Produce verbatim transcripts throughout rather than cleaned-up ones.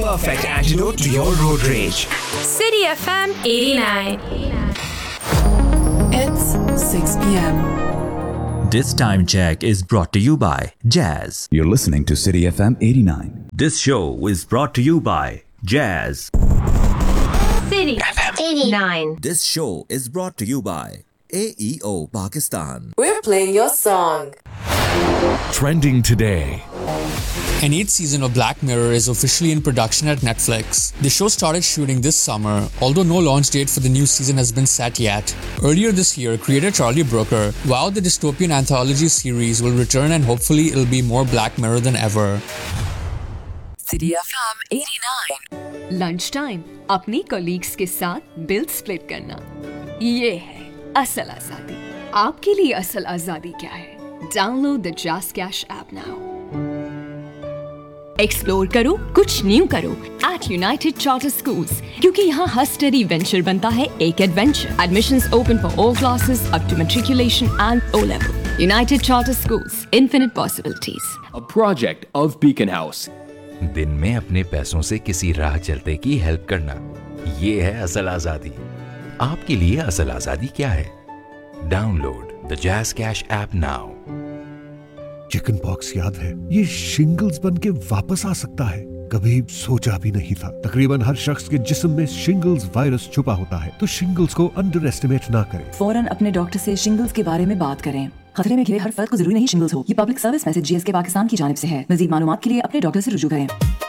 perfect antidote to your road rage. City F M eighty-nine. It's six p.m. This time check is brought to you by Jazz. You're listening to City F M eighty-nine. This show is brought to you by Jazz. City F M eighty-nine. This show is brought to you by A E O Pakistan. We're playing your song. Trending today. An eighth season of Black Mirror is officially in production at Netflix. The show started shooting this summer, although no launch date for the new season has been set yet. Earlier this year, creator Charlie Brooker vowed the dystopian anthology series will return and hopefully it'll be more Black Mirror than ever. City F M eighty-nine. Lunch time अपनी colleagues के साथ bill split करना, ये है असल आजादी. आपके लिए असल आजादी क्या है? Download the jazz cash app now. Explore करो, कुछ न्यू करो एट यूनाइटेड चार्टर स्कूल्स, क्योंकि यहाँ हर स्टडी वेंचर बनता है एक adventure. Admissions open for all classes up to matriculation and O level. United charter schools, infinite possibilities. A project of Beacon House. दिन में अपने पैसों से किसी राह चलते की हेल्प करना, ये है असल आजादी. आपके लिए असल आजादी क्या है? Download the jazz cash app now. Chicken pox याद है? ये शिंगल्स बन के वापस आ सकता है. कभी सोचा भी नहीं था. तकरीबन हर शख्स के जिस्म में शिंगल्स वायरस छुपा होता है, तो शिंगल्स को अंडर एस्टिमेट ना करें. फौरन अपने डॉक्टर से शिंगल्स के बारे में बात करें. खतरे में घिरे हर फर्द को जरूरी नहीं शिंगल्स हो. ये public service message GSK Pakistan की जानिब से है. मज़ीद मालूमात के लिए अपने डॉक्टर से रुजू करें.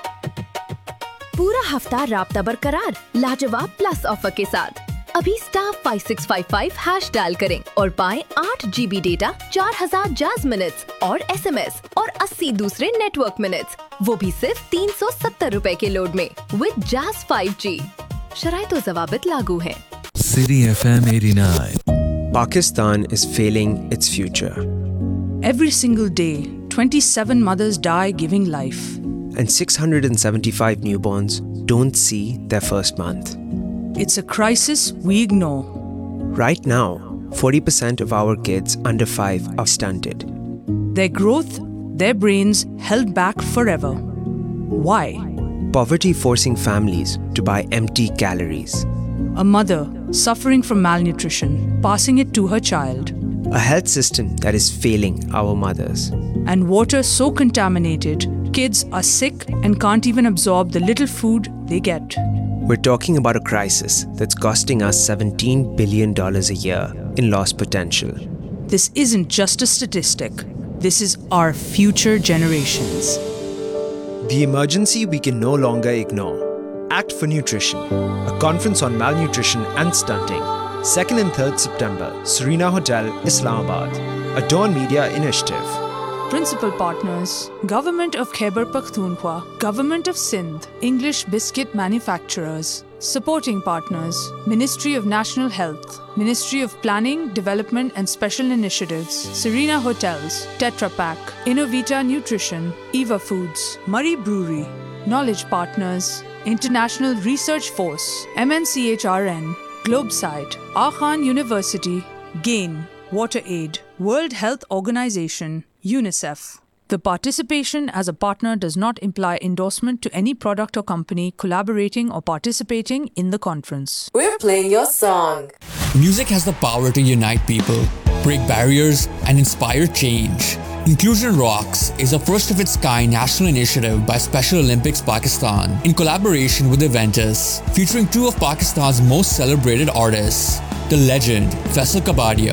पूरा हफ्ता राब्ता बरकरार लाजवाब प्लस ऑफर के साथ. अभी star five six five five hash dial करें और पाएं आठ जीबी डेटा, चार हजार जैज़ मिनट्स और एसएमएस और अस्सी दूसरे नेटवर्क मिनट्स, वो भी सिर्फ तीन सौ सत्तर रुपए के लोड में विद जैज़ फाइव जी. शराइत और ज़वाबित लागू हैं. City F M eighty-nine. Pakistan is failing its future. Every single day, twenty-seven mothers die giving life. And six hundred seventy-five newborns don't see their first month. It's a crisis we ignore. Right now, forty percent of our kids under five are stunted. Their growth, their brains held back forever. Why? Poverty forcing families to buy empty calories. A mother suffering from malnutrition, passing it to her child. A health system that is failing our mothers. And water so contaminated, kids are sick and can't even absorb the little food they get. We're talking about a crisis that's costing us seventeen billion dollars a year in lost potential. This isn't just a statistic. This is our future generations. The emergency we can no longer ignore. Act for Nutrition, a conference on malnutrition and stunting. second and third September, Serena Hotel, Islamabad. A Dawn Media initiative. Principal partners: Government of Khyber Pakhtunkhwa, Government of Sindh, English Biscuit Manufacturers. Supporting partners: Ministry of National Health, Ministry of Planning, Development and Special Initiatives, Serena Hotels, Tetra Pak, Innovita Nutrition, Eva Foods, Murray Brewery. Knowledge partners: International Research Force, M N C H R N, Globesite, Akhan University, GAIN, WaterAid, World Health Organization, UNICEF. The participation as a partner does not imply endorsement to any product or company collaborating or participating in the conference. We're playing your song. Music has the power to unite people, break barriers, and inspire change. Inclusion Rocks is a first of its kind national initiative by Special Olympics Pakistan in collaboration with Aventus, featuring two of Pakistan's most celebrated artists, the legend Faisal Kabadia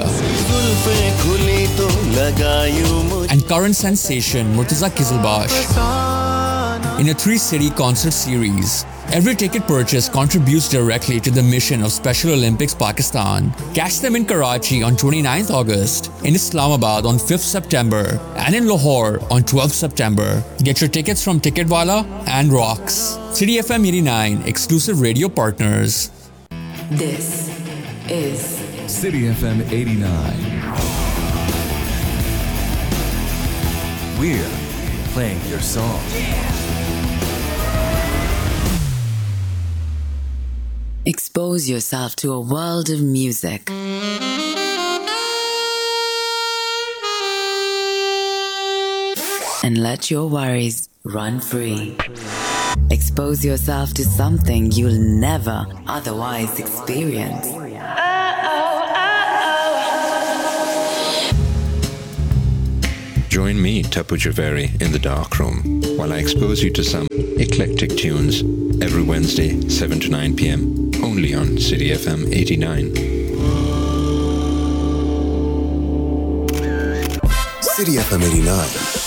and current sensation Murtaza Kizilbash. In a three-city concert series, every ticket purchase contributes directly to the mission of Special Olympics Pakistan. Catch them in Karachi on twenty-ninth August, in Islamabad on fifth September, and in Lahore on twelfth September. Get your tickets from Ticketwala and Rocks. City F M eighty-nine, exclusive radio partners. This is City F M eighty-nine. We're playing your song. Expose yourself to a world of music. And let your worries run free. Expose yourself to something you'll never otherwise experience. Join me, Tapu Javeri, in the dark room while I expose you to some eclectic tunes every Wednesday, seven to nine p.m. only on City F M eighty-nine. City F M eighty-nine.